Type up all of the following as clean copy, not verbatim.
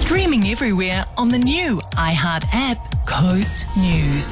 Streaming everywhere on the new iHeart app, Coast News.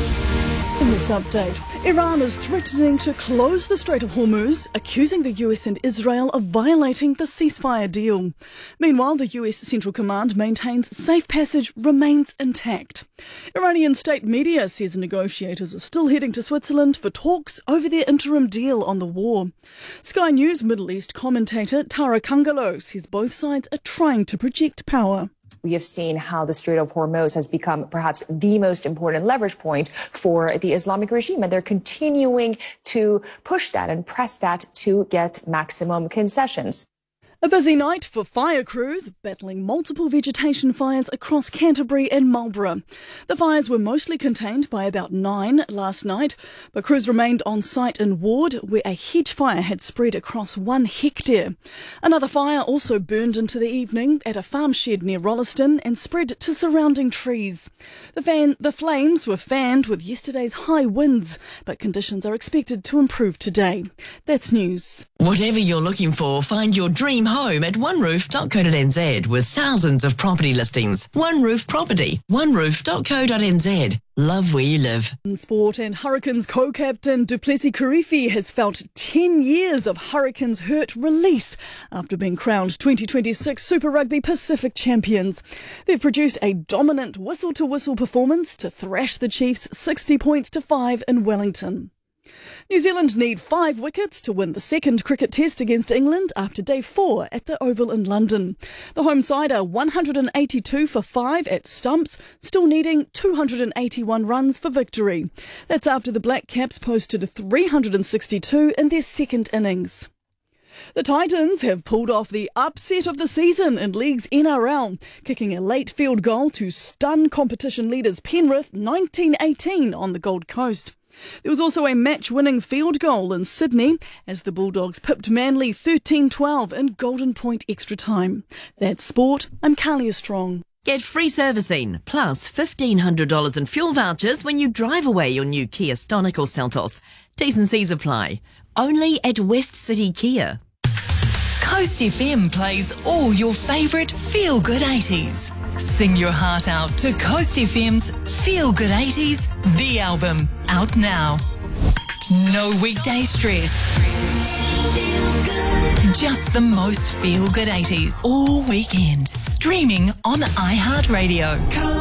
In this update, Iran is threatening to close the Strait of Hormuz, accusing the US and Israel of violating the ceasefire deal. Meanwhile, the US Central Command maintains safe passage remains intact. Iranian state media says negotiators are still heading to Switzerland for talks over their interim deal on the war. Sky News Middle East commentator Tara Kangalo says both sides are trying to project power. We have seen how the Strait of Hormuz has become perhaps the most important leverage point for the Islamic regime, and they're continuing to push that and press that to get maximum concessions. A busy night for fire crews, battling multiple vegetation fires across Canterbury and Marlborough. The fires were mostly contained by about 9 last night, but crews remained on site in Ward, where a hedge fire had spread across 1 hectare. Another fire also burned into the evening at a farm shed near Rolleston and spread to surrounding trees. The flames were fanned with yesterday's high winds, but conditions are expected to improve today. That's news. Whatever you're looking for, find your dream home at oneroof.co.nz with thousands of property listings. One Roof Property, oneroof.co.nz. Love where you live. In sport, and Hurricanes co-captain Duplessis Kurifi has felt 10 years of Hurricanes hurt release after being crowned 2026 Super Rugby Pacific champions. They've produced a dominant whistle-to-whistle performance to thrash the Chiefs 60 points to 5 in Wellington. New Zealand need 5 wickets to win the second cricket test against England after day 4 at the Oval in London. The home side are 182 for 5 at stumps, still needing 281 runs for victory. That's after the Black Caps posted 362 in their second innings. The Titans have pulled off the upset of the season in League's NRL, kicking a late field goal to stun competition leaders Penrith 19-18 on the Gold Coast. There was also a match-winning field goal in Sydney as the Bulldogs pipped Manly 13-12 in Golden Point extra time. That's sport. I'm Kalia Strong. Get free servicing plus $1,500 in fuel vouchers when you drive away your new Kia Stonic or Seltos. T's and C's apply. Only at West City Kia. Coast FM plays all your favourite feel-good 80s. Sing your heart out to Coast FM's Feel Good 80s, the album, out now. No weekday stress. Just the most feel-good 80s all weekend. Streaming on iHeartRadio.